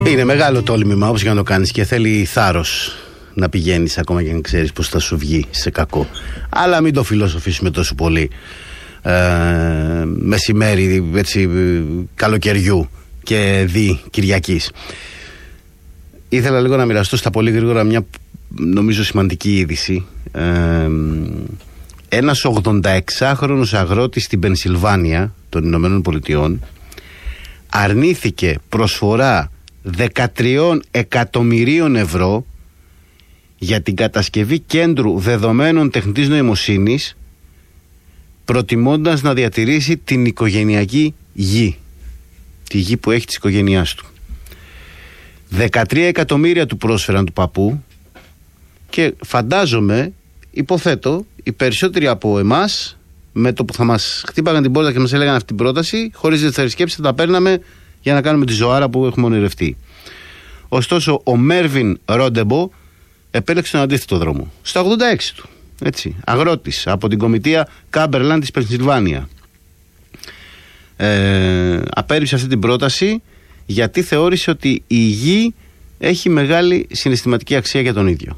Είναι μεγάλο τόλμημα όπως και να το κάνεις και θέλει θάρρος να πηγαίνεις ακόμα και αν ξέρεις πως θα σου βγει σε κακό. Αλλά μην το φιλοσοφήσουμε τόσο πολύ μεσημέρι έτσι, καλοκαιριού και Κυριακής. Ήθελα λίγο να μοιραστώ στα πολύ γρήγορα μια νομίζω σημαντική είδηση. Ένας 86χρονος αγρότης στην Πενσιλβάνια των Ηνωμένων Πολιτειών αρνήθηκε προσφορά 13 εκατομμυρίων ευρώ για την κατασκευή κέντρου δεδομένων τεχνητής νοημοσύνης, προτιμώντας να διατηρήσει την οικογενειακή γη, τη γη που έχει της οικογένειάς του. 13 εκατομμύρια του πρόσφεραν του παππού και φαντάζομαι, υποθέτω, οι περισσότεροι από εμάς με το που θα μας χτύπαγαν την πόρτα και μας έλεγαν αυτή την πρόταση, χωρίς δεύτερη σκέψη θα τα παίρναμε για να κάνουμε τη ζωάρα που έχουμε ονειρευτεί. Ωστόσο ο Μέρβιν Ρόντεμπο επέλεξε τον αντίθετο δρόμο. Στα 86 του, έτσι, αγρότης από την κομιτεία Κάμπερλαντ της Πενσιλβάνια. Απέρριψε αυτή την πρόταση γιατί θεώρησε ότι η γη έχει μεγάλη συναισθηματική αξία για τον ίδιο.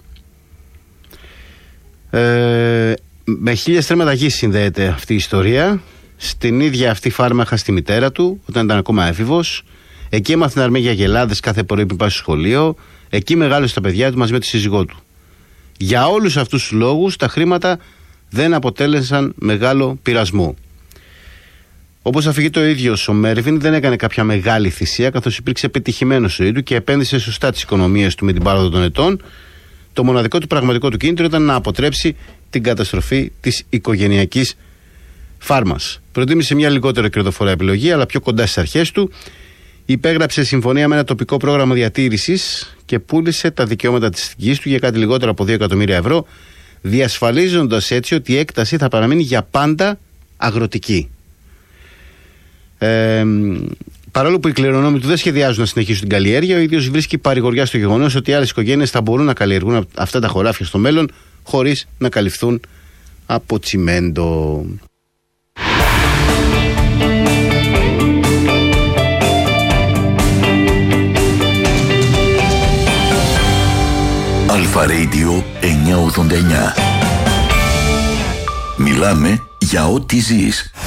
Με 1000 στρέμματα γης συνδέεται αυτή η ιστορία. Στην ίδια αυτή φάρμα είχα στη μητέρα του όταν ήταν ακόμα έφηβος. Εκεί έμαθε να αρμέει για γελάδες κάθε πρωί που πάει στο σχολείο. Εκεί μεγάλωσε τα παιδιά του μαζί με τη σύζυγό του. Για όλους αυτούς τους λόγους τα χρήματα δεν αποτέλεσαν μεγάλο πειρασμό. Όπως αφηγείται ο ίδιος ο Μέρβιν, δεν έκανε κάποια μεγάλη θυσία, καθώς υπήρξε πετυχημένος στο ίδιο και επένδυσε σωστά τις οικονομίες του με την πάροδο των ετών. Το μοναδικό του πραγματικό του κίνητρο ήταν να αποτρέψει την καταστροφή της οικογενειακής φάρμας. Προτίμησε μια λιγότερο κερδοφορά επιλογή, αλλά πιο κοντά στις αρχές του. Υπέγραψε συμφωνία με ένα τοπικό πρόγραμμα διατήρησης και πούλησε τα δικαιώματα της γης του για κάτι λιγότερο από 2 εκατομμύρια ευρώ, διασφαλίζοντας έτσι ότι η έκταση θα παραμείνει για πάντα αγροτική. Παρόλο που οι κληρονόμοι του δεν σχεδιάζουν να συνεχίσουν την καλλιέργεια, ο ίδιος βρίσκει παρηγοριά στο γεγονός ότι άλλες οικογένειες θα μπορούν να καλλιεργούν αυτά τα χωράφια στο μέλλον χωρίς να καλυφθούν από τσιμέντο. Αλφα Radio 989. Μιλάμε για ό,τι ζεις.